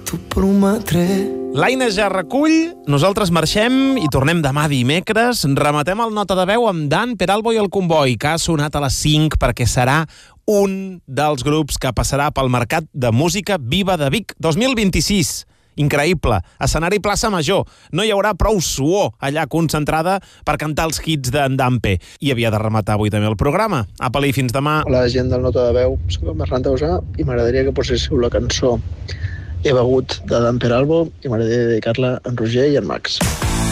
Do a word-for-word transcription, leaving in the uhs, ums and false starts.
t'ho prometré. L'Aina ja recull, nosaltres marxem i tornem demà dimecres. Rematem el Nota de Veu amb Dan Peralbo i el Comboi, que ha sonat a les cinc perquè serà un dels grups que passarà pel Mercat de Música Viva de Vic dos mil vint-i-sis. Increïble. Escenari Plaça Major. No hi haurà prou suor allà concentrada per cantar els hits d'en Dampe. I havia de rematar avui també el programa. Apa-li, fins demà. Hola, gent del Nota de Veu. Soc el Ferran Tausà i m'agradaria que poséssiu la cançó He begut de Dan Peralbo i m'agradaria dedicar-la a en Roger i en Max.